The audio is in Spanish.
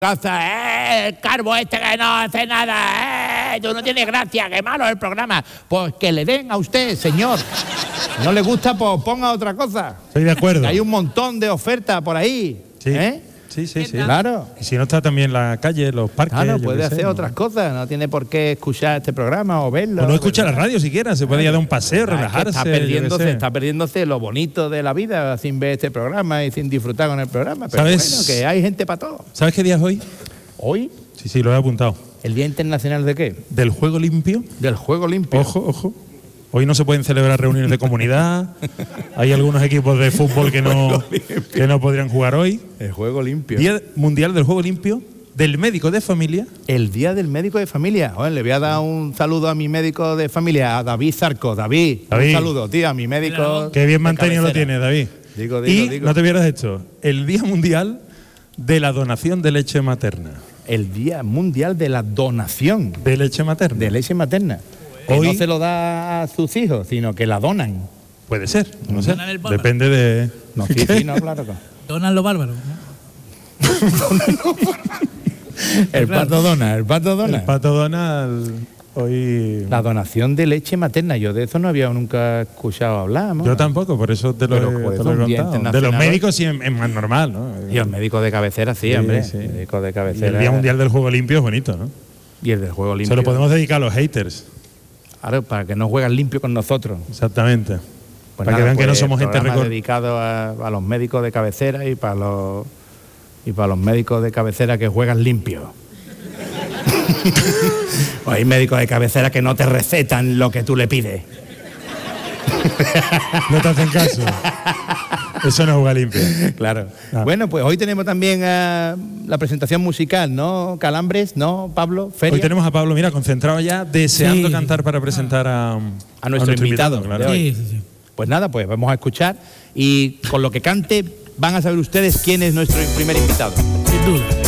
El carbo este que no hace nada, tú no tienes gracia, qué malo el programa. Pues que le den a usted, señor. Si no le gusta, pues ponga otra cosa. Estoy de acuerdo. Hay un montón de ofertas por ahí. Sí. ¿Eh? Sí. Claro. Y si no está también la calle, los parques. Claro, puede hacer otras cosas. No tiene por qué escuchar este programa o verlo. O no escucha la radio siquiera. Se puede ir a dar un paseo, relajarse. Está perdiéndose lo bonito de la vida sin ver este programa y sin disfrutar con el programa. Pero ¿sabes? Bueno, que hay gente para todo. ¿Sabes qué día es hoy? ¿Hoy? Sí, lo he apuntado. ¿El Día Internacional de qué? ¿Del Juego Limpio? Del Juego Limpio. Ojo. Hoy no se pueden celebrar reuniones de comunidad. Hay algunos equipos de fútbol que no podrían jugar hoy. El Juego Limpio. Día Mundial del Juego Limpio, del médico de familia. El Día del Médico de Familia. Bueno, le voy a dar un saludo a mi médico de familia, a David Zarco. David. Un saludo, tío, a mi médico. Qué bien mantenido lo tiene, David. Digo. No te pierdas esto. El Día Mundial de la Donación de Leche Materna. El Día Mundial de la Donación. De leche materna. De leche materna. Que Hoy no se lo da a sus hijos, sino que la donan. Puede ser, no sé. Donan el bárbaro. Depende de. No, sí, no, claro. Donan los bárbaros. El pato dona. El Pato Donald. Hoy. La donación de leche materna. Yo de eso no había nunca escuchado hablar. ¿no? Yo tampoco, por eso te lo he contado. De los médicos sí es más normal, ¿no? Y el médico de cabecera, sí, hombre. Sí. Médico de Y cabecera. el Día Mundial del Juego Limpio es bonito, ¿no? Y el del Juego Limpio. Se lo podemos dedicar a los haters. Claro, para que no jueguen limpio con nosotros. Exactamente. Pues para que vean que no somos gente dedicado a los médicos de cabecera y para los médicos de cabecera que juegan limpio. O hay médicos de cabecera que no te recetan lo que tú le pides. No te hacen caso. Eso no es jugar limpio. Claro. Bueno, pues hoy tenemos también la presentación musical, ¿no? Calambres, ¿no, Pablo? Feria. Hoy tenemos a Pablo, mira, concentrado ya, deseando cantar para presentar a nuestro invitado. Claro. Sí. Pues nada, pues vamos a escuchar y con lo que cante van a saber ustedes quién es nuestro primer invitado. Sin duda.